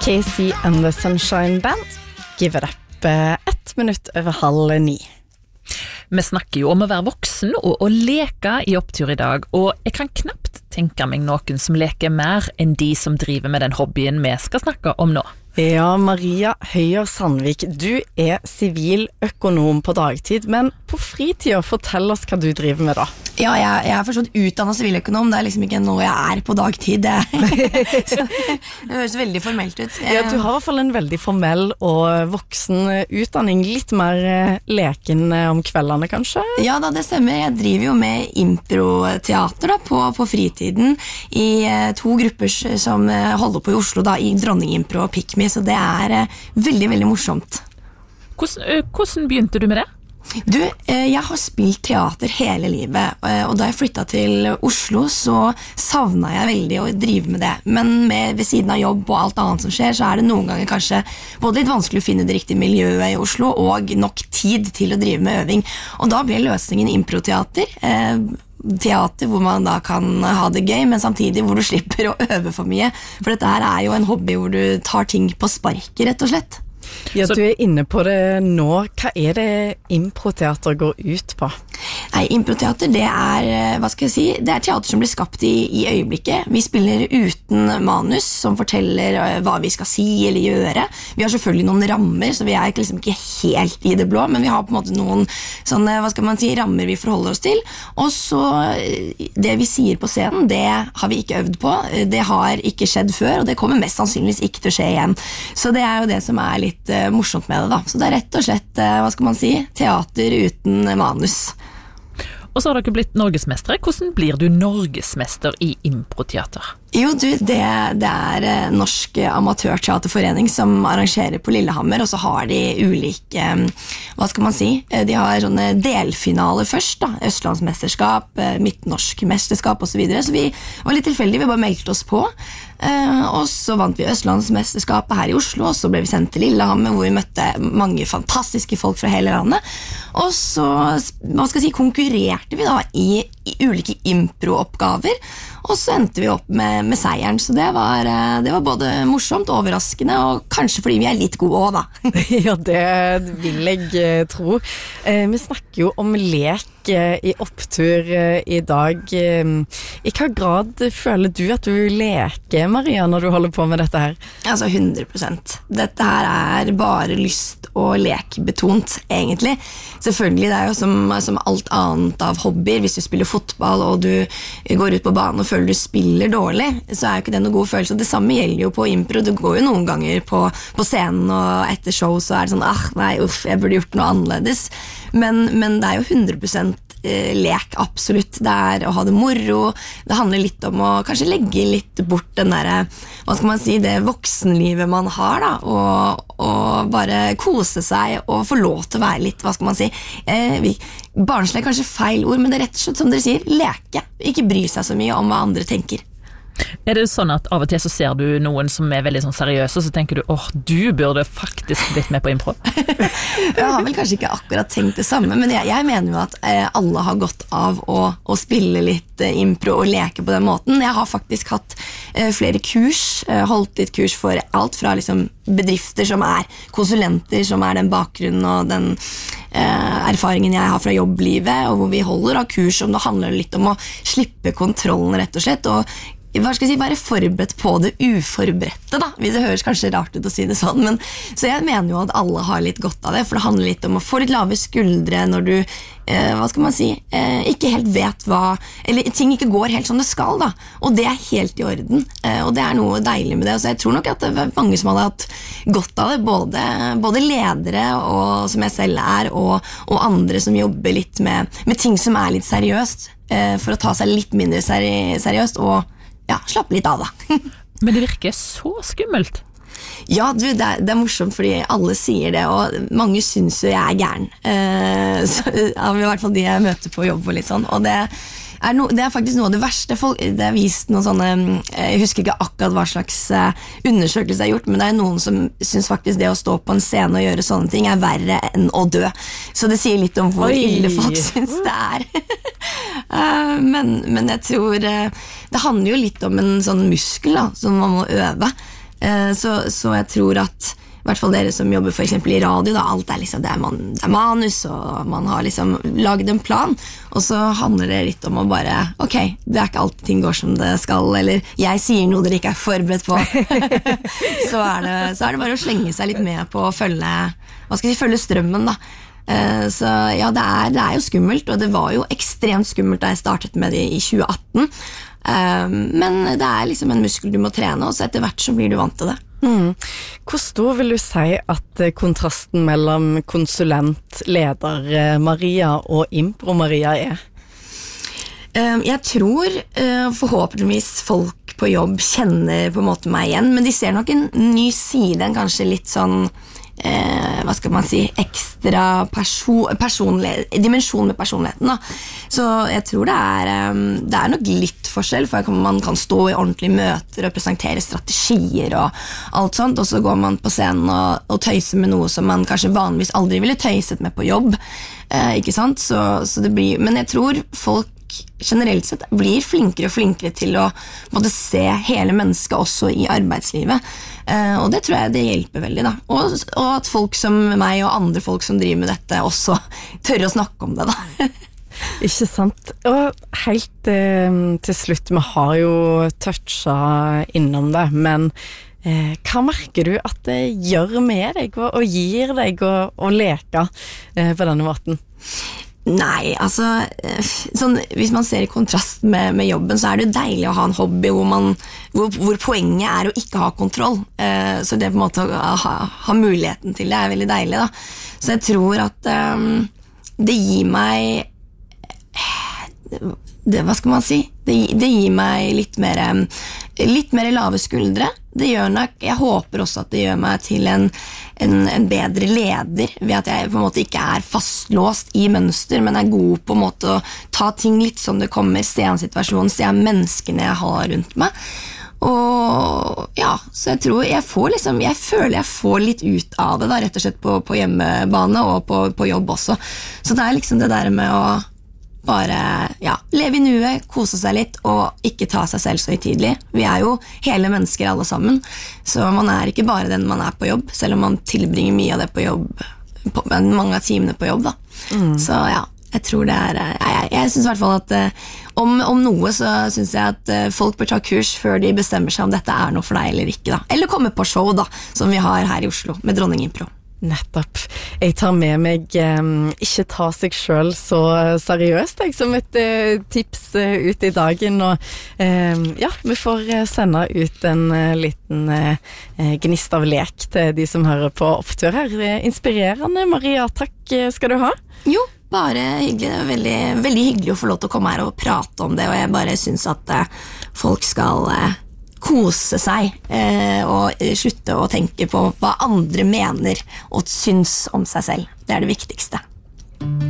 Casey and the Sunshine Band. Give it up 1 minutt over 8:30. Vi snakker jo om å være voksen og å leke I opptur I dag, og jeg kan knapt tenke meg noen som leker mer enn de som driver med den hobbyen vi skal snakke om nå. Ja, Maria Høyer Sandvik, du siviløkonom på dagtid, men på fritida, fortell oss hva du driver med da. Ja, jeg forstått utdannet siviløkonom, det liksom ikke noe jeg på dagtid. Det høres veldig formelt ut. Ja, du har I hvert fall en veldig formell og voksen utdanning, litt mer leken om kveldene kanskje? Ja da, det stemmer. Jeg driver jo med improteater da, på fritiden I 2 grupper som holder på I Oslo da, I Dronningimpro og Pick Me, så det veldig, veldig morsomt. Hvordan begynte du med det? Du, jeg har spilt teater hele livet, og da jeg flyttet til Oslo så savnet jeg veldig å drive med det, men ved siden av jobb og alt annet som skjer, så det noen ganger kanskje både litt vanskelig å finne det riktige miljøet I Oslo, og nok tid til å drive med øving, og da ble løsningen improteater, teater hvor man da kan ha det gøy, men samtidig hvor du slipper å øve for mye, for dette her jo en hobby hvor du tar ting på sparket, rett og slett. Ja, du inne på det nå. Hva det improteater går ut på? Nei, improteater, det hva skal jeg si, det teater som blir skapt I øyeblikket. Vi spiller uten manus som forteller hva vi skal si eller gjøre. Vi har selvfølgelig noen rammer, så vi liksom ikke helt I det blå, men vi har på en måte noen sånne, hva skal man si, rammer vi forholder oss til. Og så, det vi sier på scenen, det har vi ikke øvd på. Det har ikke skjedd før, og det kommer mest sannsynligvis ikke til å skje igjen. Så det jo det som litt morsomt med det da. Så det rett og slett, hva skal man si, teater uten manus. Og så har dere blitt norgesmestere. Hvordan blir du norgesmester I improteater? Jo, du, det Norsk Amatørteaterforening som arrangerer på Lillehammer, og så har de ulike, hva skal man si, de har sånne delfinaler først da, Østlandsmesterskap, Midtnorsk mesterskap og så videre, så vi var litt tilfeldige, vi bare meldte oss på, og så vant vi Østlandsmesterskapet her I Oslo, og så ble vi sendt til Lillehammer, hvor vi møtte mange fantastiske folk fra hele landet, og så, hva skal jeg si, konkurrerte vi da I ulike improoppgaver, og så endte vi opp med seieren, så det var både morsomt, overraskende, og kanskje fordi vi litt gode også da. Ja, det vil jeg tro. Vi snakker jo om lek I opptur I dag. I hva grad føler du at du leker, Maria, når du holder på med dette her? Altså 100%. Dette her bare lyst og lekbetont, egentlig. Selvfølgelig, det jo som alt annet av hobbyer. Hvis du spiller fotball, og du går ut på banen og føler du spiller dårlig, så jo ikke det noe god følelse. Det samme gjelder jo på impro. Du går jo noen ganger på scenen, og etter show så det sånn, nei, jeg burde gjort noe annerledes. Men det jo 100% lek, absolutt. Det å ha det moro. Det handler litt om å kanskje legge litt bort den der, hva skal man si, det voksenlivet man har da, og bare kose seg og få lov til å være litt, hva skal man si, barnslig kanskje feil ord, men det rett og slett, som dere sier, leke. Ikke bry seg så mye om hva andre tenker. Det sånn at av og til så ser du noen som veldig sånn seriøse, og så tenker du, du burde faktisk blitt med på impro? Jeg har vel kanskje ikke akkurat tenkt det samme, men jeg mener jo at alle har godt av å spille litt impro og leke på den måten. Jeg har faktisk hatt flere kurs, holdt litt kurs for alt fra liksom bedrifter som konsulenter, som den bakgrunnen og den erfaringen jeg har fra jobblivet, og hvor vi holder av kurs som det handler litt om å slippe kontrollen rett og slett, og hva skal jeg si, være forberedt på det uforberedte da, det høres kanskje rart ut å si det sånn, men så jeg mener jo at alle har litt godt av det, for det handler litt om å få litt lave skuldre når du, hva skal man si, ikke helt vet hva, eller ting ikke går helt som det skal da, og det helt I orden, og det noe deilig med det, så jeg tror nok at det mange som hadde hatt godt av det, både ledere og som jeg selv og andre som jobber litt med ting som litt seriøst, for å ta seg litt mindre seriøst, og slapp litt av da. Men det virker så skummelt. Ja, du, det morsomt fordi alle sier det, og mange synes jo jeg gæren. I hvert fall de jeg møter på jobb og litt sånn, og det faktisk noe av det verste. Det vist noen sånne, jeg husker ikke akkurat hva slags undersøkelse gjort, men det noen som synes faktisk det å stå på en scene og gjøre sånne ting verre enn å dø. Så det sier litt om hvor ille folk synes det men jeg tror det handler jo litt om en sånn muskel da, som man må øve. Så jeg tror at i hvert fall dere som jobber for eksempel i radio da, alt liksom, det er manus og man har liksom laget en plan og så handler det litt om å bare ok, det er ikke alltid ting går som det skal eller jeg sier noe dere ikke er forberedt på så er det bare å slenge seg litt med på å følge strømmen da så ja, det er jo skummelt og det var jo ekstremt skummelt da jeg startet med det i 2018 men det er liksom en muskel du må trene og så etter hvert så blir du vant til det Hvor stor vil du si at kontrasten mellom konsulent-leder Maria og impro-Maria er? Jeg tror forhåpentligvis folk på jobb kjenner på en måte meg igjen, men de ser nok en ny side, en kanskje litt sånn hva skal man si, ekstra dimensjon med personligheten da. Så jeg tror det er nok litt forskjell, for man kan stå i ordentlige møter og presentere strategier og alt sånt, og så går man på scenen og tøyser med noe som man kanskje vanligvis aldri ville tøyset med på jobb, ikke sant? Så det blir, men jeg tror folk generelt sett blir flinkere og flinkere til å måtte se hele mennesket også i arbeidslivet og det tror jeg det hjelper veldig da og at folk som meg og andre folk som driver med dette også tør å snakke om det da Ikke sant og helt til slutt vi har jo touchet innom det men hva merker du at det gjør med deg og gir deg å leke på denne måten? Nei, altså sånn, hvis man ser i kontrast med jobben så det deilig å ha en hobby hvor poenget er å ikke ha kontroll så det på en måte å ha muligheten til det veldig deilig da. Så jeg tror at det gir meg hva skal man si? Det gir meg litt mer lave skuldre. Det gjør nok, jeg håper også at det gjør meg til en bedre leder ved at jeg på en måte ikke fastlåst i mønster, men god på en måte å ta ting litt som det kommer, se en situasjon, se menneskene jeg har rundt meg. Og ja, så jeg tror jeg føler jeg får litt ut av det da, rett og slett på hjemmebane og på jobb også. Så det liksom det der med å bare, ja, leve i nuet, kose seg litt og ikke ta seg selv så høytidelig. Vi jo hele mennesker alle sammen, så man ikke bare den man på jobb, selv om man tilbringer mye av det på jobb, mange av timene på jobb da. Så ja, jeg tror det jeg synes i hvert fall at om noe så synes jeg at folk bør ta kurs før de bestemmer seg om dette noe for deg eller ikke da. Eller komme på show da, som vi har her i Oslo med Dronning Impro. Nettopp. Jeg tar med meg ikke ta seg selv så seriøst som et tips ut i dagen og ja, vi får sende ut en liten gnist av lek til de som hører på opptur her. Inspirerende, Maria, takk skal du ha. Jo, bare hyggelig, veldig, veldig hyggelig å få lov til å komme her og prate om det, og jeg bare synes at folk skal kose seg og slutte å tenke på hva andre mener og syns om seg selv. Det det viktigste.